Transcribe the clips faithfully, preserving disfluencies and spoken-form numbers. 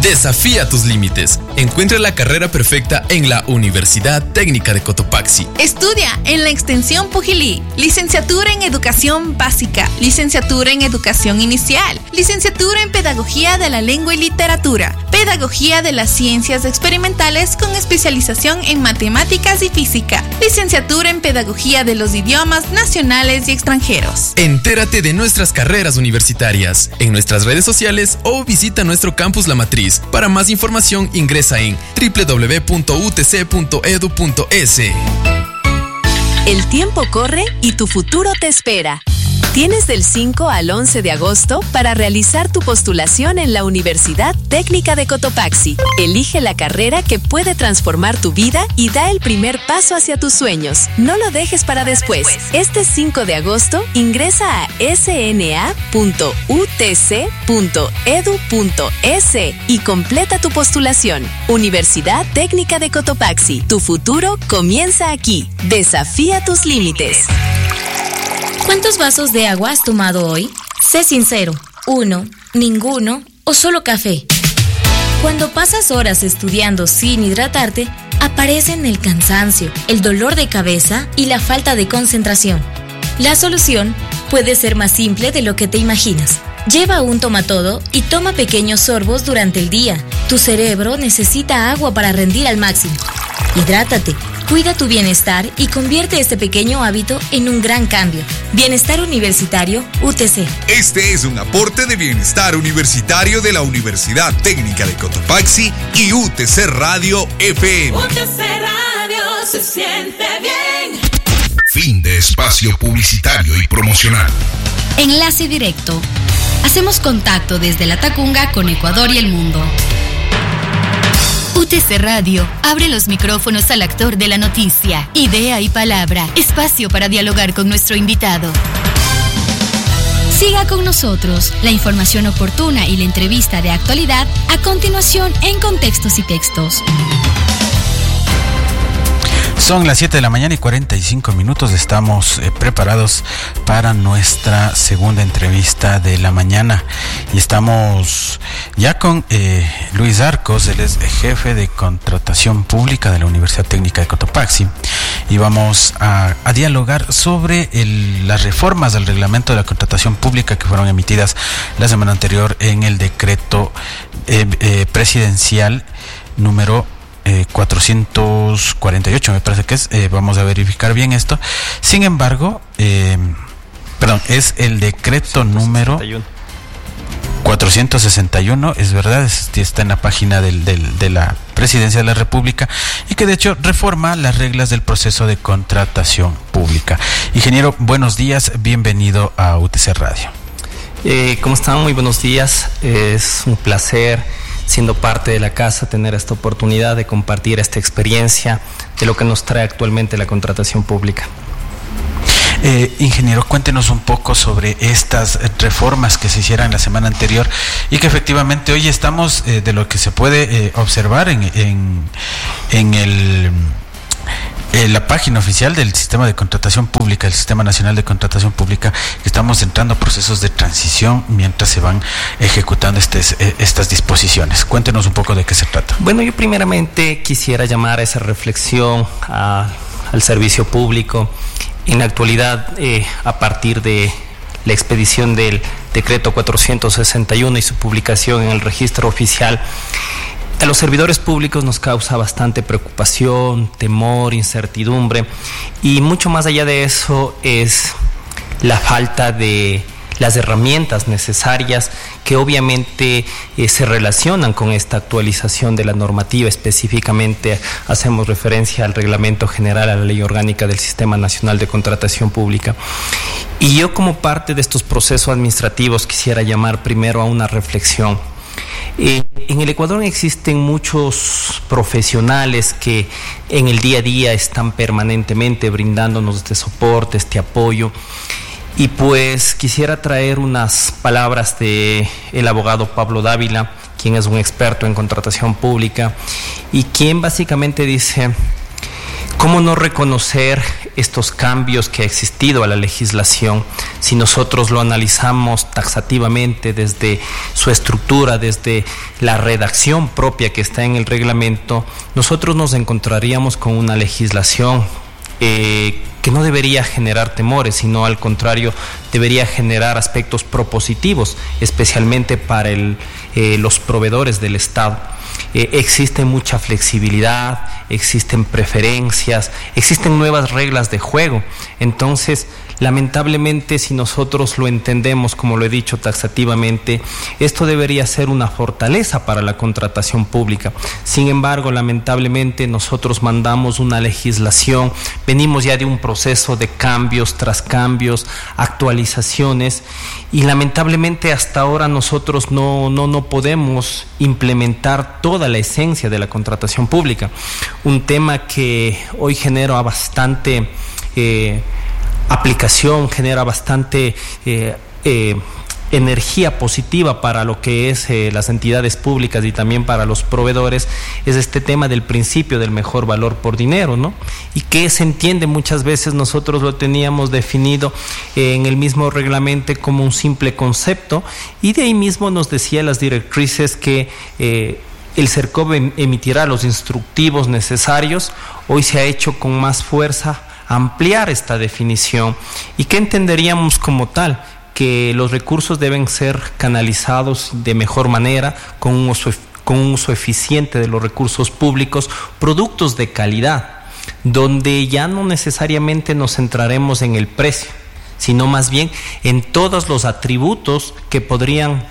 Desafía tus límites. Encuentra la carrera perfecta en la Universidad Técnica de Cotopaxi. Estudia en la Extensión Pujilí. Licenciatura en Educación Básica. Licenciatura en Educación Inicial. Licenciatura en Pedagogía de la Lengua y Literatura. Pedagogía de las Ciencias Experimentales con especialización en Matemáticas y Física. Licenciatura en Pedagogía de los Idiomas Nacionales y Extranjeros. Entérate de nuestras carreras universitarias en nuestras redes sociales o visita nuestro campus La Matriz. Para más información ingresa en doble u doble u doble u punto u t c punto e d u punto e s. El tiempo corre y tu futuro te espera. Tienes del cinco al once de agosto para realizar tu postulación en la Universidad Técnica de Cotopaxi. Elige la carrera que puede transformar tu vida y da el primer paso hacia tus sueños. No lo dejes para después. Este cinco de agosto ingresa a s n a punto u t c punto e d u punto e s y completa tu postulación. Universidad Técnica de Cotopaxi. Tu futuro comienza aquí. Desafía tus límites. ¿Cuántos vasos de agua has tomado hoy? Sé sincero, uno, ninguno o solo café. Cuando pasas horas estudiando sin hidratarte, aparecen el cansancio, el dolor de cabeza y la falta de concentración. La solución puede ser más simple de lo que te imaginas. Lleva un tomatodo y toma pequeños sorbos durante el día. Tu cerebro necesita agua para rendir al máximo. Hidrátate. Cuida tu bienestar y convierte este pequeño hábito en un gran cambio. Bienestar Universitario U T C. Este es un aporte de bienestar universitario de la Universidad Técnica de Cotopaxi y U T C Radio F M. U T C Radio se siente bien. Fin de espacio publicitario y promocional. Enlace directo. Hacemos contacto desde la Tacunga con Ecuador y el mundo. U T C Radio abre los micrófonos al actor de la noticia, idea y palabra, espacio para dialogar con nuestro invitado. Siga con nosotros la información oportuna y la entrevista de actualidad a continuación en Contextos y Textos. Son las siete de la mañana y cuarenta y cinco minutos. Estamos eh, preparados para nuestra segunda entrevista de la mañana. Y estamos ya con eh, Luis Arcos, él es jefe de contratación pública de la Universidad Técnica de Cotopaxi. Y vamos a, a dialogar sobre el, las reformas del reglamento de la contratación pública que fueron emitidas la semana anterior en el decreto eh, eh, presidencial número Eh, cuatrocientos cuarenta y ocho, me parece que es, eh, vamos a verificar bien esto. Sin embargo, eh, perdón, es el decreto número cuatrocientos sesenta y uno, es verdad, es, está en la página del, del, de la Presidencia de la República y que de hecho reforma las reglas del proceso de contratación pública. Ingeniero, buenos días, bienvenido a U T C Radio. Eh, ¿Cómo están? Muy buenos días, es un placer, siendo parte de la casa, tener esta oportunidad de compartir esta experiencia de lo que nos trae actualmente la contratación pública. Eh, ingeniero, cuéntenos un poco sobre estas reformas que se hicieron la semana anterior y que efectivamente hoy estamos, eh, de lo que se puede eh, observar en, en, en el... en la página oficial del Sistema de Contratación Pública, el Sistema Nacional de Contratación Pública, estamos entrando a procesos de transición mientras se van ejecutando estes, estas disposiciones. Cuéntenos un poco de qué se trata. Bueno, yo primeramente quisiera llamar a esa reflexión a, al servicio público. En la actualidad, eh, a partir de la expedición del decreto cuatrocientos sesenta y uno y su publicación en el registro oficial, a los servidores públicos nos causa bastante preocupación, temor, incertidumbre, y mucho más allá de eso es la falta de las herramientas necesarias que obviamente eh, se relacionan con esta actualización de la normativa. Específicamente hacemos referencia al Reglamento General, a la Ley Orgánica del Sistema Nacional de Contratación Pública. Y yo, como parte de estos procesos administrativos, quisiera llamar primero a una reflexión. Eh, en el Ecuador existen muchos profesionales que en el día a día están permanentemente brindándonos este soporte, este apoyo, y pues quisiera traer unas palabras de el abogado Pablo Dávila, quien es un experto en contratación pública y quien básicamente dice: ¿Cómo no reconocer estos cambios que ha existido a la legislación si nosotros lo analizamos taxativamente desde su estructura, desde la redacción propia que está en el reglamento? Nosotros nos encontraríamos con una legislación eh, que no debería generar temores, sino al contrario, debería generar aspectos propositivos, especialmente para el, eh, los proveedores del Estado. Eh, existe mucha flexibilidad, existen preferencias, existen nuevas reglas de juego. Entonces, lamentablemente, si nosotros lo entendemos, como lo he dicho taxativamente, esto debería ser una fortaleza para la contratación pública. Sin embargo, lamentablemente, nosotros mandamos una legislación, venimos ya de un proceso de cambios tras cambios, actualizaciones, y lamentablemente hasta ahora nosotros no, no, no podemos implementar toda la esencia de la contratación pública. Un tema que hoy genera bastante eh, aplicación, genera bastante eh, eh, energía positiva para lo que es eh, las entidades públicas y también para los proveedores, es este tema del principio del mejor valor por dinero, ¿no? Y que se entiende muchas veces, nosotros lo teníamos definido eh, en el mismo reglamento como un simple concepto, y de ahí mismo nos decía las directrices que eh, el CERCOV emitirá los instructivos necesarios. Hoy se ha hecho con más fuerza ampliar esta definición. ¿Y qué entenderíamos como tal? Que los recursos deben ser canalizados de mejor manera, con un uso, con un uso eficiente de los recursos públicos, productos de calidad, donde ya no necesariamente nos centraremos en el precio, sino más bien en todos los atributos que podrían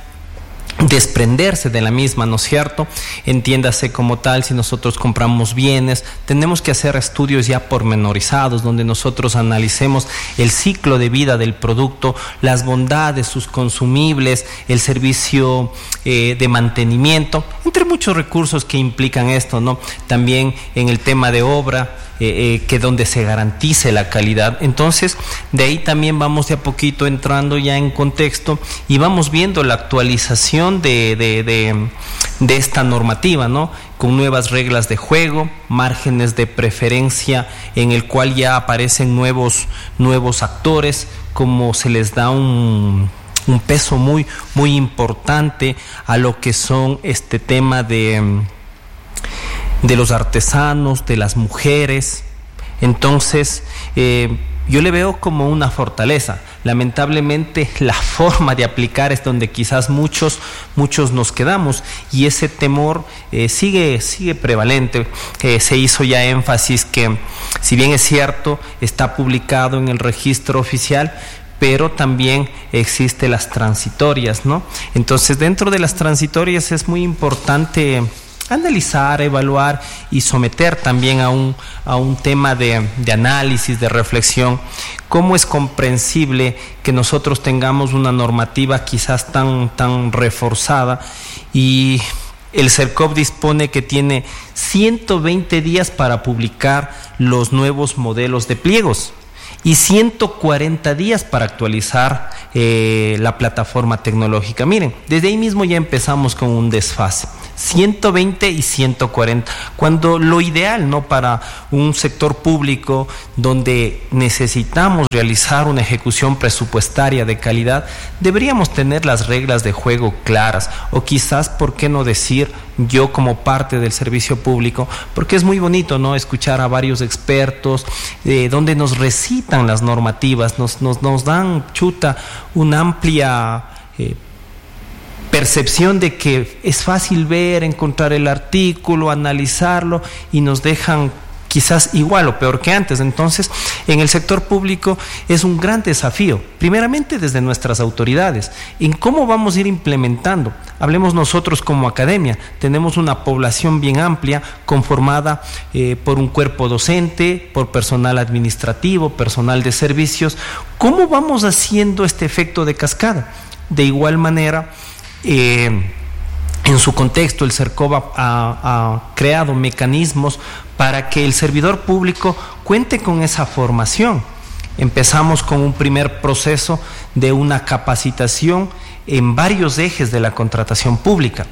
desprenderse de la misma, ¿no es cierto? Entiéndase como tal, si nosotros compramos bienes, tenemos que hacer estudios ya pormenorizados, donde nosotros analicemos el ciclo de vida del producto, las bondades, sus consumibles, el servicio eh, de mantenimiento, entre muchos recursos que implican esto, ¿no? También en el tema de obra, Eh, eh, que donde se garantice la calidad. Entonces, de ahí también vamos de a poquito entrando ya en contexto y vamos viendo la actualización de, de, de, de esta normativa, ¿no? Con nuevas reglas de juego, márgenes de preferencia en el cual ya aparecen nuevos, nuevos actores, como se les da un un peso muy, muy importante a lo que son este tema de de los artesanos, de las mujeres. Entonces, eh, yo le veo como una fortaleza. Lamentablemente, la forma de aplicar es donde quizás muchos, muchos nos quedamos, y ese temor eh, sigue, sigue prevalente. Eh, se hizo ya énfasis que, si bien es cierto, está publicado en el registro oficial, pero también existe las transitorias, ¿no? Entonces, dentro de las transitorias es muy importante analizar, evaluar y someter también a un, a un tema de, de análisis, de reflexión. ¿Cómo es comprensible que nosotros tengamos una normativa quizás tan, tan reforzada y el CERCOV dispone que tiene ciento veinte días para publicar los nuevos modelos de pliegos y ciento cuarenta días para actualizar eh, la plataforma tecnológica? Miren, desde ahí mismo ya empezamos con un desfase. ciento veinte y ciento cuarenta, cuando lo ideal, ¿no?, para un sector público donde necesitamos realizar una ejecución presupuestaria de calidad, deberíamos tener las reglas de juego claras, o quizás, ¿por qué no decir yo como parte del servicio público? Porque es muy bonito, ¿no?, escuchar a varios expertos eh, donde nos recitan las normativas, nos, nos, nos dan, chuta, una amplia eh, percepción de que es fácil ver, encontrar el artículo, analizarlo, y nos dejan quizás igual o peor que antes. Entonces, en el sector público es un gran desafío, primeramente desde nuestras autoridades, en cómo vamos a ir implementando. Hablemos nosotros como academia, tenemos una población bien amplia, conformada eh, por un cuerpo docente, por personal administrativo, personal de servicios. ¿Cómo vamos haciendo este efecto de cascada? De igual manera, Eh, en su contexto, el CERCOV ha, ha creado mecanismos para que el servidor público cuente con esa formación. Empezamos con un primer proceso de una capacitación en varios ejes de la contratación pública.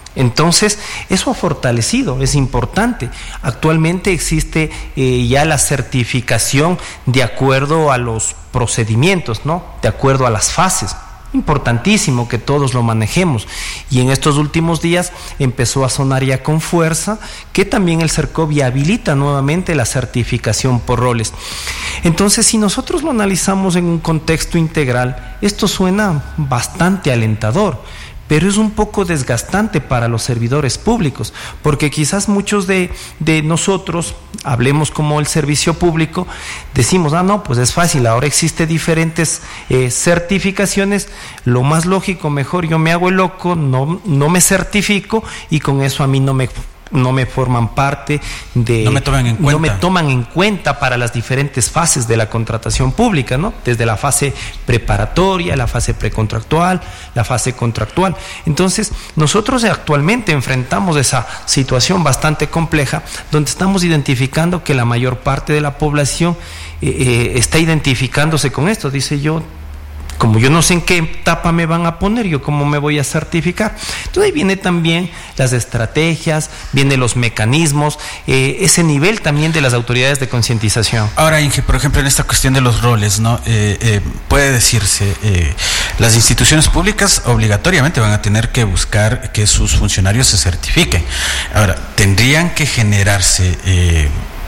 Entonces, eso ha fortalecido, es importante. Actualmente existe eh, ya la certificación de acuerdo a los procedimientos, ¿no? De acuerdo a las fases. Importantísimo que todos lo manejemos. Y en estos últimos días empezó a sonar ya con fuerza que también el CERCOVI habilita nuevamente la certificación por roles. Entonces, si nosotros lo analizamos en un contexto integral, esto suena bastante alentador, pero es un poco desgastante para los servidores públicos, porque quizás muchos de, de nosotros, hablemos como el servicio público, decimos, ah, no, pues es fácil, ahora existen diferentes eh, certificaciones, lo más lógico, mejor yo me hago el loco, no, no me certifico y con eso a mí no me... no me forman parte de... No me toman en cuenta. No me toman en cuenta para las diferentes fases de la contratación pública, ¿no? Desde la fase preparatoria, la fase precontractual, la fase contractual. Entonces, nosotros actualmente enfrentamos esa situación bastante compleja, donde estamos identificando que la mayor parte de la población eh, eh, está identificándose con esto. Dice, yo... como yo no sé en qué etapa me van a poner, yo cómo me voy a certificar. Entonces ahí viene también las estrategias, vienen los mecanismos, eh, ese nivel también de las autoridades de concientización. Ahora, Inge, por ejemplo, en esta cuestión de los roles, ¿no? Eh, eh, puede decirse, eh, las instituciones públicas obligatoriamente van a tener que buscar que sus funcionarios se certifiquen. Ahora, tendrían que generarse... Eh,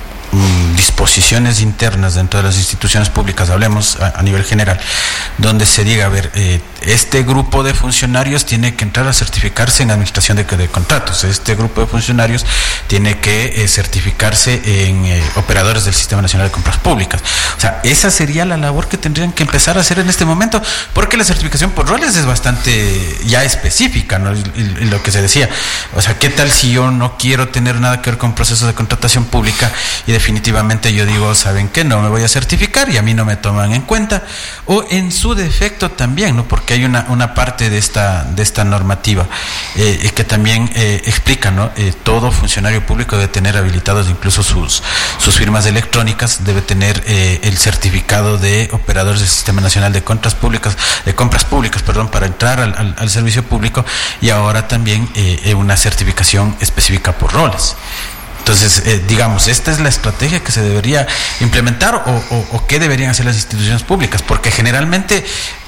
disposiciones internas dentro de las instituciones públicas, hablemos a, a nivel general, donde se diga, a ver, eh, este grupo de funcionarios tiene que entrar a certificarse en administración de, de contratos, este grupo de funcionarios tiene que eh, certificarse en eh, operadores del Sistema Nacional de Compras Públicas. O sea, esa sería la labor que tendrían que empezar a hacer en este momento, porque la certificación por roles es bastante ya específica, ¿no? Y, y, y lo que se decía, o sea, ¿qué tal si yo no quiero tener nada que ver con procesos de contratación pública y de definitivamente yo digo, ¿saben qué? No me voy a certificar y a mí no me toman en cuenta, o en su defecto también, ¿no? Porque hay una, una parte de esta, de esta normativa eh, que también eh, explica, ¿no? Eh, todo funcionario público debe tener habilitados incluso sus, sus firmas electrónicas, debe tener eh, el certificado de operadores del Sistema Nacional de Compras Públicas, de compras públicas, perdón, para entrar al, al, al servicio público, y ahora también eh, una certificación específica por roles. Entonces, eh, digamos, esta es la estrategia que se debería implementar o, o, o qué deberían hacer las instituciones públicas, porque generalmente,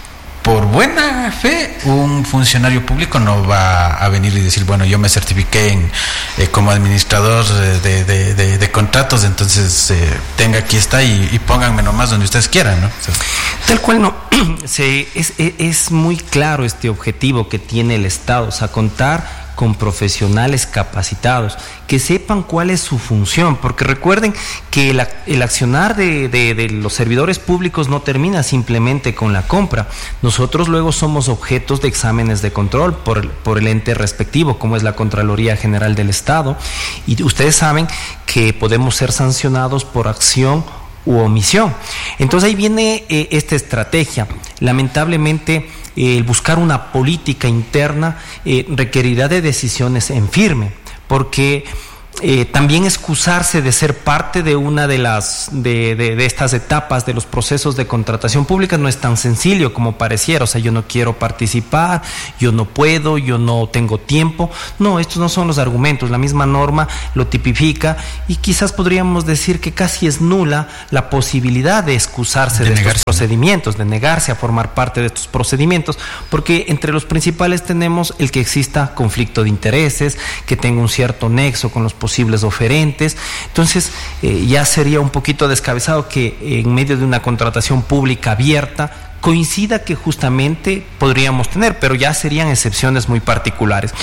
por buena fe, un funcionario público no va a venir y decir, bueno, yo me certifiqué en, eh, como administrador de, de, de, de contratos, entonces eh, tenga, aquí está y, y pónganme nomás donde ustedes quieran, ¿no? O sea, tal cual no, se, es, es muy claro este objetivo que tiene el Estado, o sea, contar con profesionales capacitados, que sepan cuál es su función, porque recuerden que el, el accionar de, de, de los servidores públicos no termina simplemente con la compra. Nosotros luego somos objetos de exámenes de control por, por el ente respectivo, como es la Contraloría General del Estado, y ustedes saben que podemos ser sancionados por acción u omisión. Entonces ahí viene eh, esta estrategia. Lamentablemente, el eh, buscar una política interna eh, requerirá de decisiones en firme, porque eh, también excusarse de ser parte de una de las de, de, de estas etapas de los procesos de contratación pública no es tan sencillo como pareciera. O sea, yo no quiero participar, yo no puedo, yo no tengo tiempo. No, estos no son los argumentos. La misma norma lo tipifica y quizás podríamos decir que casi es nula la posibilidad de excusarse de, de estos procedimientos, de negarse a formar parte de estos procedimientos, porque entre los principales tenemos el que exista conflicto de intereses, que tenga un cierto nexo con los posibles oferentes. Entonces eh, ya sería un poquito descabezado que en medio de una contratación pública abierta coincida que justamente podríamos tener, pero ya serían excepciones muy particulares.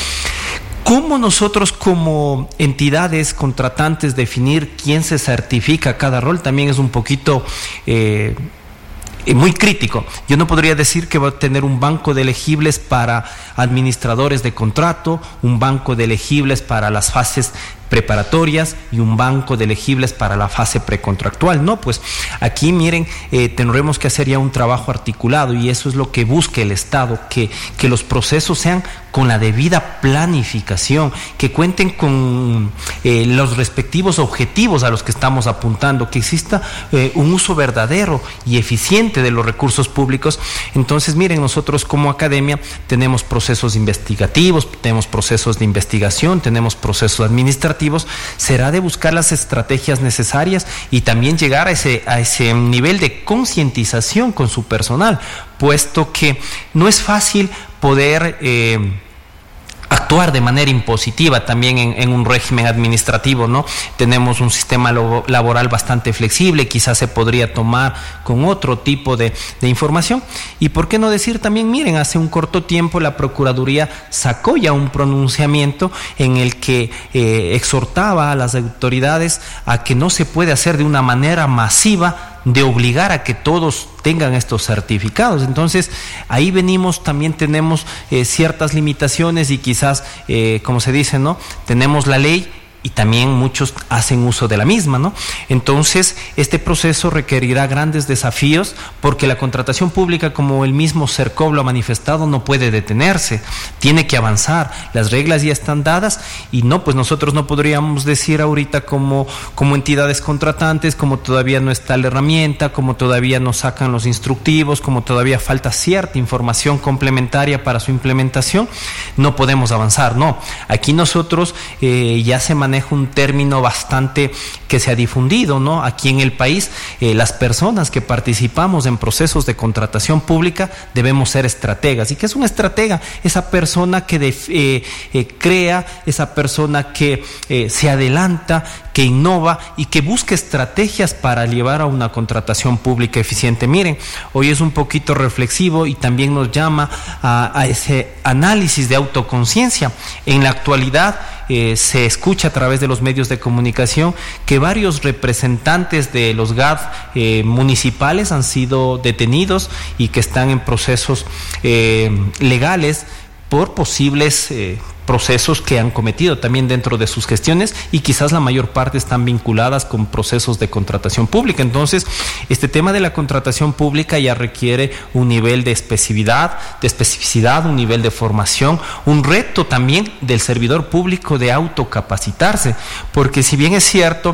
¿Cómo nosotros como entidades contratantes definir quién se certifica cada rol? También es un poquito eh, muy crítico. Yo no podría decir que va a tener un banco de elegibles para administradores de contrato, un banco de elegibles para las fases preparatorias y un banco de elegibles para la fase precontractual. No, pues aquí miren, eh, tendremos que hacer ya un trabajo articulado y eso es lo que busca el Estado, que, que los procesos sean con la debida planificación, que cuenten con eh, los respectivos objetivos a los que estamos apuntando, que exista eh, un uso verdadero y eficiente de los recursos públicos. Entonces, miren, nosotros como academia tenemos procesos investigativos, tenemos procesos de investigación, tenemos procesos administrativos. Será de buscar las estrategias necesarias y también llegar a ese, a ese nivel de concientización con su personal, puesto que no es fácil poder eh, actuar de manera impositiva también en, en un régimen administrativo, ¿no? Tenemos un sistema lo, laboral bastante flexible, quizás se podría tomar con otro tipo de, de información. Y por qué no decir también, miren, hace un corto tiempo la Procuraduría sacó ya un pronunciamiento en el que eh, exhortaba a las autoridades a que no se puede hacer de una manera masiva de obligar a que todos tengan estos certificados. Entonces, ahí venimos, también tenemos eh, ciertas limitaciones y quizás, eh, como se dice, ¿no? Tenemos la ley y también muchos hacen uso de la misma, ¿no? Entonces, este proceso requerirá grandes desafíos porque la contratación pública, como el mismo CERCOV lo ha manifestado, no puede detenerse, tiene que avanzar, las reglas ya están dadas y no, pues nosotros no podríamos decir ahorita como, como entidades contratantes, como todavía no está la herramienta, como todavía no sacan los instructivos, como todavía falta cierta información complementaria para su implementación, no podemos avanzar, no. Aquí nosotros eh, ya se maneja un término bastante que se ha difundido, ¿no? Aquí en el país, eh, las personas que participamos en procesos de contratación pública debemos ser estrategas. ¿Y qué es una estratega? Esa persona que de, eh, eh, crea, esa persona que eh, se adelanta, que innova y que busca estrategias para llevar a una contratación pública eficiente. Miren, hoy es un poquito reflexivo y también nos llama a, a ese análisis de autoconciencia. En la actualidad eh, se escucha a través de los medios de comunicación que varios representantes de los G A D eh, municipales han sido detenidos y que están en procesos eh, legales por posibles eh, procesos que han cometido también dentro de sus gestiones y quizás la mayor parte están vinculadas con procesos de contratación pública. Entonces, este tema de la contratación pública ya requiere un nivel de especificidad, de especificidad, un nivel de formación, un reto también del servidor público de autocapacitarse, porque si bien es cierto,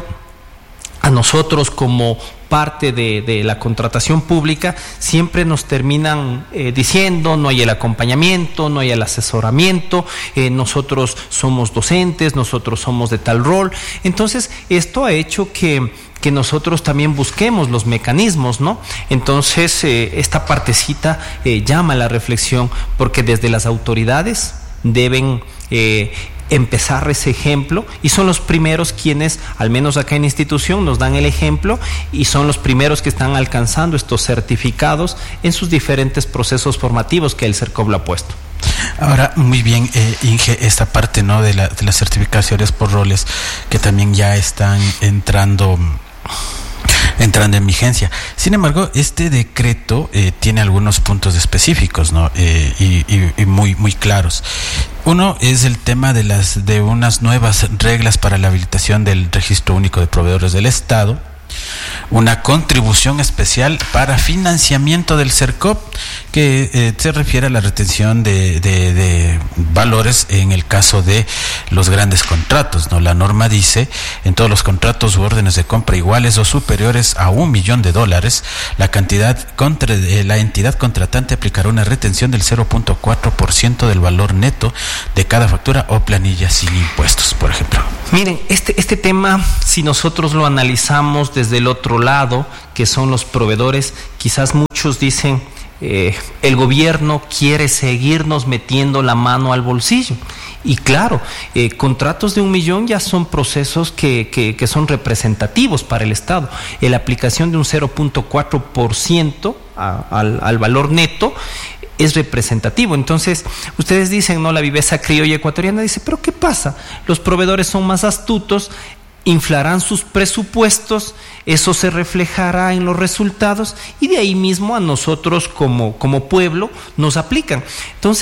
a nosotros como parte de, de la contratación pública siempre nos terminan eh, diciendo no hay el acompañamiento, no hay el asesoramiento, eh, nosotros somos docentes, nosotros somos de tal rol. Entonces esto ha hecho que que nosotros también busquemos los mecanismos, ¿no? Entonces eh, esta partecita eh, llama a la reflexión porque desde las autoridades deben eh, empezar ese ejemplo y son los primeros quienes, al menos acá en la institución, nos dan el ejemplo y son los primeros que están alcanzando estos certificados en sus diferentes procesos formativos que el CERCOV lo ha puesto. Ahora, muy bien, eh, Inge, esta parte, ¿no?, de, la, de las certificaciones por roles que también ya están entrando entrando en vigencia. Sin embargo, este decreto eh, tiene algunos puntos específicos, ¿no? Eh, y, y, y muy muy claros. Uno es el tema de las de unas nuevas reglas para la habilitación del Registro Único de Proveedores del Estado, una contribución especial para financiamiento del CERCOV que eh, se refiere a la retención de, de, de valores en el caso de los grandes contratos, ¿no? La norma dice: en todos los contratos u órdenes de compra iguales o superiores a un millón de dólares, la cantidad contra, eh, la entidad contratante aplicará una retención del cero punto cuatro por ciento del valor neto de cada factura o planilla sin impuestos, por ejemplo. Miren, este, este tema, si nosotros lo analizamos desde el otro lado, que son los proveedores, quizás muchos dicen, eh, el gobierno quiere seguirnos metiendo la mano al bolsillo. Y claro, eh, contratos de un millón ya son procesos que, que, que son representativos para el Estado. Eh, la aplicación de un cero punto cuatro por ciento a, al, al valor neto es representativo. Entonces, ustedes dicen, no, la viveza criolla ecuatoriana dice, pero ¿qué pasa? Los proveedores son más astutos, inflarán sus presupuestos, eso se reflejará en los resultados y de ahí mismo a nosotros como, como pueblo nos aplican. Entonces,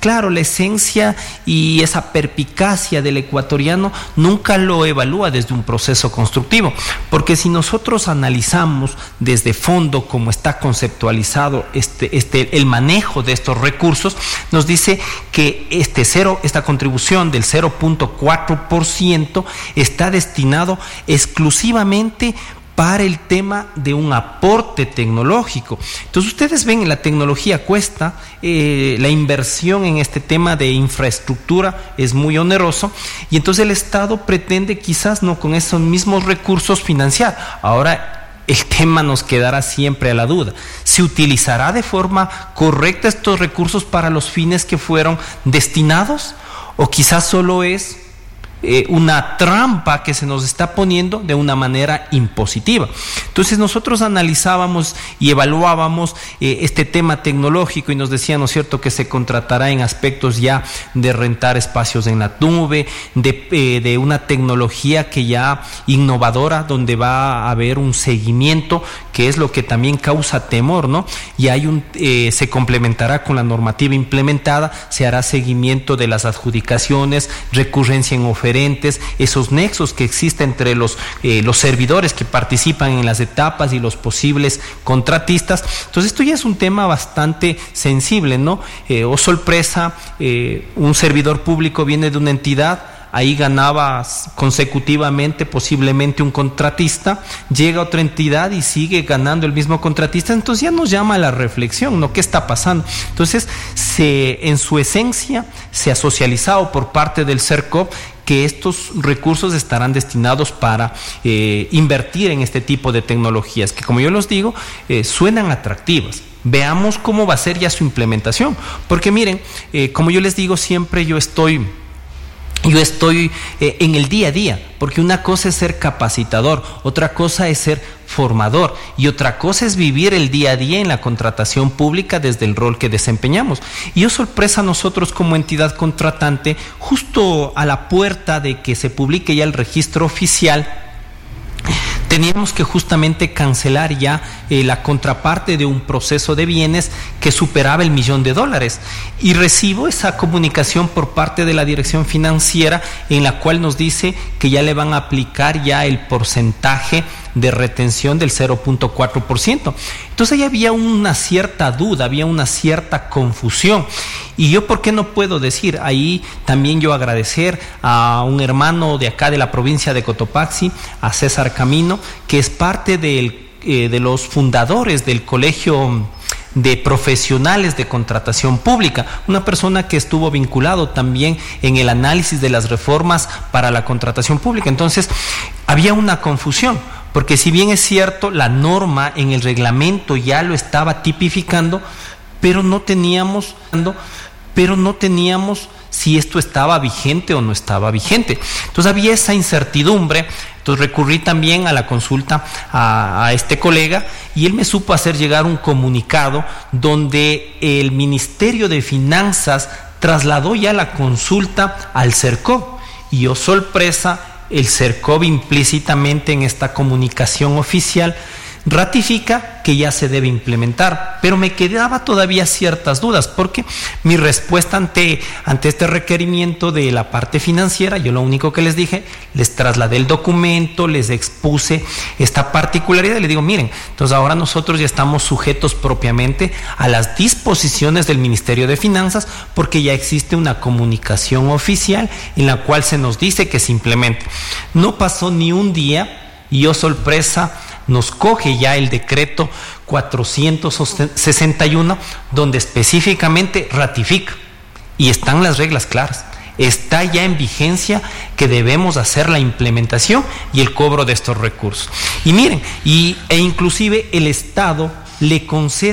claro, la esencia y esa perspicacia del ecuatoriano nunca lo evalúa desde un proceso constructivo, porque si nosotros analizamos desde fondo cómo está conceptualizado este, este, el manejo de estos recursos, nos dice que este cero, esta contribución del cero punto cuatro por ciento está destinado exclusivamente para el tema de un aporte tecnológico. Entonces ustedes ven, la tecnología cuesta, eh, la inversión en este tema de infraestructura es muy oneroso, y entonces el Estado pretende quizás no con esos mismos recursos financiar. Ahora el tema nos quedará siempre a la duda: ¿se utilizará de forma correcta estos recursos para los fines que fueron destinados? ¿O quizás solo es Eh, una trampa que se nos está poniendo de una manera impositiva? Entonces nosotros analizábamos y evaluábamos eh, este tema tecnológico y nos decían, ¿no es cierto?, que se contratará en aspectos ya de rentar espacios en la nube, de, eh, de una tecnología que ya innovadora, donde va a haber un seguimiento, que es lo que también causa temor, ¿no? Y hay un, eh, se complementará con la normativa implementada, se hará seguimiento de las adjudicaciones, recurrencia en ofertas, esos nexos que existen entre los, eh, los servidores que participan en las etapas y los posibles contratistas. Entonces esto ya es un tema bastante sensible, ¿no? Eh, oh sorpresa, eh, un servidor público viene de una entidad, ahí ganaba consecutivamente posiblemente un contratista, llega a otra entidad y sigue ganando el mismo contratista. Entonces ya nos llama a la reflexión, ¿no? ¿Qué está pasando? Entonces, se, en su esencia, se ha socializado por parte del CERCOP que estos recursos estarán destinados para eh, invertir en este tipo de tecnologías, que, como yo les digo, eh, suenan atractivas. Veamos cómo va a ser ya su implementación, porque miren, eh, como yo les digo siempre, yo estoy... Yo estoy eh, en el día a día, porque una cosa es ser capacitador, otra cosa es ser formador y otra cosa es vivir el día a día en la contratación pública desde el rol que desempeñamos. Y oh sorpresa, nosotros como entidad contratante, justo a la puerta de que se publique ya el registro oficial, teníamos que justamente cancelar ya eh, la contraparte de un proceso de bienes que superaba el millón de dólares. Y recibo esa comunicación por parte de la dirección financiera en la cual nos dice que ya le van a aplicar ya el porcentaje de retención del cero punto cuatro por ciento. Entonces ahí había una cierta duda, había una cierta confusión. Y yo, ¿por qué no puedo decir? Ahí también yo agradecer a un hermano de acá de la provincia de Cotopaxi, a César Camino, que es parte del, eh, de los fundadores del Colegio de Profesionales de Contratación Pública, una persona que estuvo vinculado también en el análisis de las reformas para la contratación pública. Entonces, había una confusión, porque si bien es cierto, la norma en el reglamento ya lo estaba tipificando, pero no teníamos, pero no teníamos si esto estaba vigente o no estaba vigente. Entonces había esa incertidumbre. Entonces recurrí también a la consulta a, a este colega y él me supo hacer llegar un comunicado donde el Ministerio de Finanzas trasladó ya la consulta al CERCOP. Y oh sorpresa, el CERCOP implícitamente en esta comunicación oficial ratifica que ya se debe implementar, pero me quedaba todavía ciertas dudas, porque mi respuesta ante, ante este requerimiento de la parte financiera, yo lo único que les dije, les trasladé el documento, les expuse esta particularidad y les digo, miren, entonces ahora nosotros ya estamos sujetos propiamente a las disposiciones del Ministerio de Finanzas, porque ya existe una comunicación oficial en la cual se nos dice que se implemente. No pasó ni un día y oh sorpresa, nos coge ya el decreto cuatrocientos sesenta y uno, donde específicamente ratifica, y están las reglas claras, está ya en vigencia que debemos hacer la implementación y el cobro de estos recursos. Y miren, y, e inclusive el Estado le concede